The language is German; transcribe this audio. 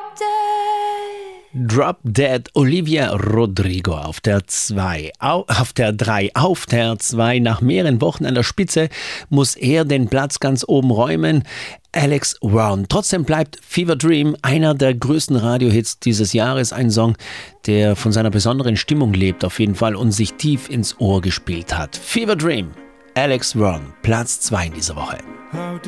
Drop Dead, Olivia Rodrigo auf der 2, auf der 3, auf der 2. Nach mehreren Wochen an der Spitze muss er den Platz ganz oben räumen. Alex Warren. Trotzdem bleibt Fever Dream einer der größten Radiohits dieses Jahres. Ein Song, der von seiner besonderen Stimmung lebt auf jeden Fall und sich tief ins Ohr gespielt hat. Fever Dream, Alex Warren, Platz 2 in dieser Woche.